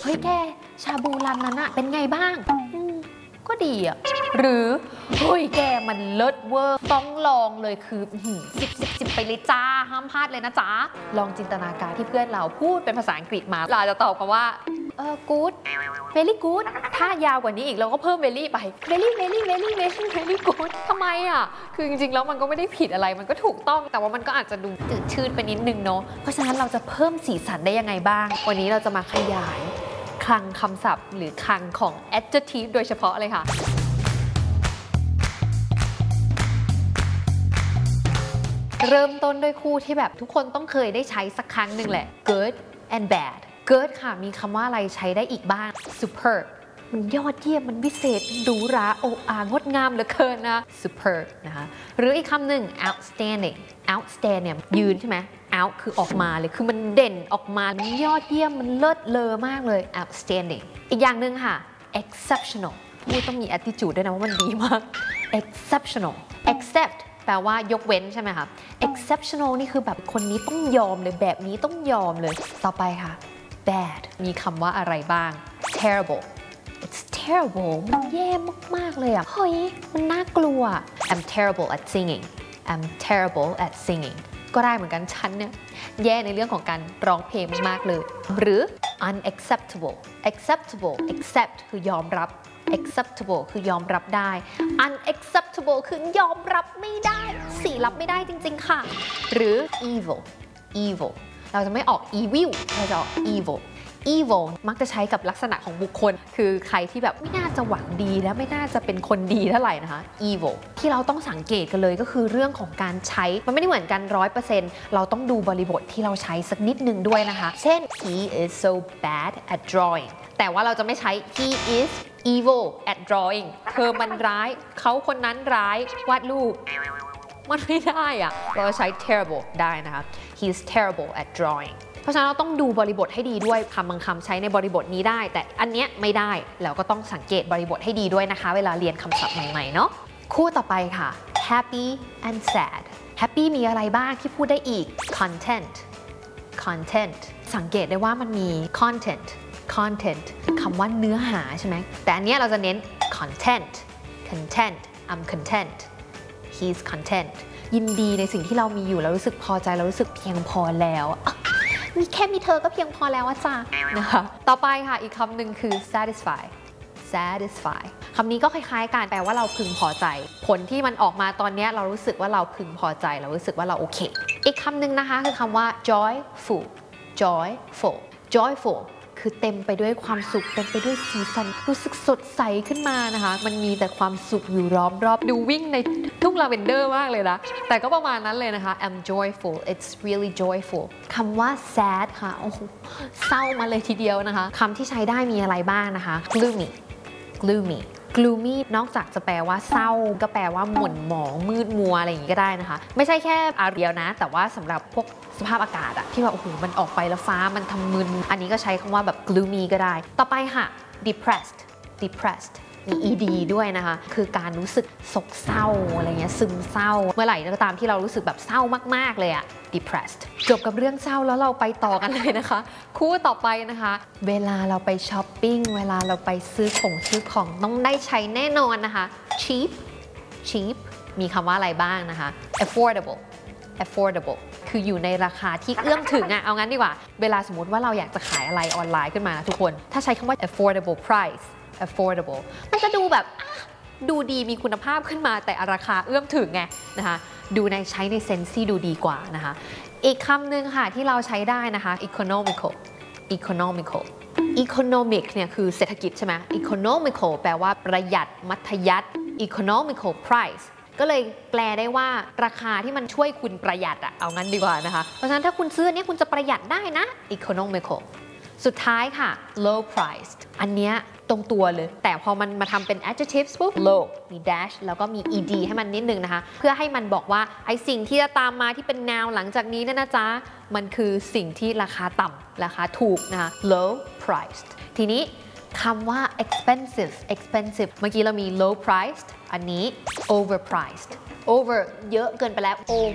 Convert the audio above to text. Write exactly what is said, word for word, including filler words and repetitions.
ฮ้ยแกชาบูร้านนั้นอะเป็นไงบ้างก็ดีอะหรือเฮ้ยแกมันเลิศเวอร์ต้องลองเลยคือสิบสิบสิบไปเลยจ้าห้ามพลาดเลยนะจ๊ะลองจินตนาการที่เพื่อนเราพูดเป็นภาษาอังกฤษมาเราจะตอบกันว่าเออ good very good ถ้ายาวกว่านี้อีกเราก็เพิ่ม very ไป very very very very very good ทำไมอ่ะคือจริงๆแล้วมันก็ไม่ได้ผิดอะไรมันก็ถูกต้องแต่ว่ามันก็อาจจะดูจืดชืดไปนิดนึงเนาะเพราะฉะนั้นเราจะเพิ่มสีสันได้ยังไงบ้างวันนี้เราจะมาขยายคลังคำศัพท์หรือคลังของ adjective โดยเฉพาะเลยค่ะเริ่มต้นด้วยคู่ที่แบบทุกคนต้องเคยได้ใช้สักครั้งหนึ่งแหละ good and bad good ค่ะมีคำว่าอะไรใช้ได้อีกบ้าง superb มันยอดเยี่ยมมันวิเศษหรูหราโอ้อางดงามเหลือเกินนะ superb นะคะหรืออีกคำหนึ่ง outstanding outstand เนี่ยยืนใช่ไหม out คือออกมาเลยคือมันเด่นออกมามันยอดเยี่ยมมันเลิศเลอมากเลย outstanding อีกอย่างหนึ่งค่ะ exceptional พูดต้องมี attitude ด้วยนะว่ามันดีมาก exceptional exceptแปลว่ายกเว้นใช่ไหมคะ exceptional นี่คือแบบคนนี้ต้องยอมเลยแบบนี้ต้องยอมเลยต่อไปค่ะ bad มีคำว่าอะไรบ้าง terrible it's terrible มันแย่มากๆเลยอ่ะเฮ้ยมันน่ากลัว I'm terrible at singing I'm terrible at singing ก็ได้เหมือนกันฉันเนี่ยแย่ในเรื่องของการร้องเพลงมากๆเลยหรือ unacceptable acceptable accept คือยอมรับacceptable คือยอมรับได้ unacceptable คือยอมรับไม่ได้สี่รับไม่ได้จริงๆค่ะหรือ evil evil เราจะไม่ออก evil เราจะออก evil evil มักจะใช้กับลักษณะของบุคคลคือใครที่แบบไม่น่าจะหวังดีและไม่น่าจะเป็นคนดีเท่าไหร่นะคะ evil ที่เราต้องสังเกตกันเลยก็คือเรื่องของการใช้มันไม่ได้เหมือนกัน ร้อยเปอร์เซ็นต์ เราต้องดูบริบทที่เราใช้สักนิดนึงด้วยนะคะเช่น he is so bad at drawing แต่ว่าเราจะไม่ใช้ he is evil at drawing เธอมันร้ายเขาคนนั้นร้ายวาดรูปมันไม่ได้อะเราใช้ terrible ได้นะคะ he is terrible at drawing เพราะฉะนั้นเราต้องดูบริบทให้ดีด้วยคำบางคำใช้ในบริบทนี้ได้แต่อันเนี้ยไม่ได้เราก็ต้องสังเกตบริบทให้ดีด้วยนะคะเวลาเรียนคำศัพท์ใหม่ๆเนาะคู่ต่อไปค่ะ happy and sad happy มีอะไรบ้างที่พูดได้อีก content content สังเกตได้ว่ามันมี content content คำว่าเนื้อหาใช่ไหมแต่อันเนี้ยเราจะเน้น content content I'm content he's content ยินดีในสิ่งที่เรามีอยู่เรารู้สึกพอใจเรารู้สึกเพียงพอแล้วมีแค่มีเธอก็เพียงพอแล้วอะจ้านะคะต่อไปค่ะอีกคำหนึ่งคือ satisfy satisfy คำนี้ก็คล้ายๆกันแปลว่าเราพึงพอใจผลที่มันออกมาตอนนี้เรารู้สึกว่าเราพึงพอใจเรารู้สึกว่าเราโอเคอีกคำหนึ่งนะคะคือคำว่า joyful joyful joyful คือเต็มไปด้วยความสุขเต็มไปด้วยสีสันรู้สึกสดใสขึ้นมานะคะมันมีแต่ความสุขอยู่ล้อมรอบดูวิ่งในทุ่งลาเวนเดอร์มากเลยนะแต่ก็ประมาณนั้นเลยนะคะ I'm joyful it's really joyful คำว่า sad ค่ะโอ้โหเศร้ามาเลยทีเดียวนะคะคำที่ใช้ได้มีอะไรบ้างนะคะ gloomy gloomy gloomy นอกจากจะแปลว่าเศร้าก็แปลว่าหม่นหมองมืดมัวอะไรอย่างนี้ก็ได้นะคะไม่ใช่แค่อารมณ์เดียวนะแต่ว่าสำหรับพวกสภาพอากาศอะที่แบบโอ้โหมันออกไปแล้วฟ้ามันทำมึนอันนี้ก็ใช้คำว่าแบบ gloomy ก็ได้ต่อไปค่ะ depressed depressed มี ed ด้วยนะคะคือการรู้สึกโศกเศร้าอะไรเงี้ยซึมเศร้าเมื่อไหร่ก็ตามที่เรารู้สึกแบบเศร้ามากๆเลยอะ depressed จบกับเรื่องเศร้าแล้วเราไปต่อกันเลยนะคะคู่ต่อไปนะคะเวลาเราไปช้อปปิ้งเวลาเราไปซื้อของซื้อของต้องได้ใช้แน่นอนนะคะ cheap cheap มีคำว่าอะไรบ้างนะคะ affordable affordable คืออยู่ในราคาที่เอื้อมถึงอะเอางั้นดีกว่าเวลาสมมติว่าเราอยากจะขายอะไรออนไลน์ขึ้นมานะทุกคนถ้าใช้คำว่า affordable price affordable มันจะดูแบบดูดีมีคุณภาพขึ้นมาแต่ราคาเอื้อมถึงไงนะคะดูในใช้ในเซนส์ที่ดูดีกว่านะคะอีกคำหนึ่งค่ะที่เราใช้ได้นะคะ economical economical economic เนี่ยคือเศรษฐกิจใช่ไหม economical แปลว่าประหยัดมัธยัสถ์ economical price ก็เลยแปลได้ว่าราคาที่มันช่วยคุณประหยัดอะเอางั้นดีกว่านะคะเพราะฉะนั้นถ้าคุณซื้ออันนี้คุณจะประหยัดได้นะ economical สุดท้ายค่ะ low priced อันเนี้ยตรงตัวเลยแต่พอมันมาทำเป็น adjectives ปุ๊บ low มี dash แล้วก็มี ed ให้มันนิดนึงนะคะเพื่อให้มันบอกว่าไอสิ่งที่จะตามมาที่เป็น noun หลังจากนี้เนี่ยนะจ๊ะมันคือสิ่งที่ราคาต่ำราคาถูกนะคะ low priced ทีนี้คำว่า expensive expensive เมื่อกี้เรามี low priced อันนี้ overpriced over เยอะเกินไปแล้ว over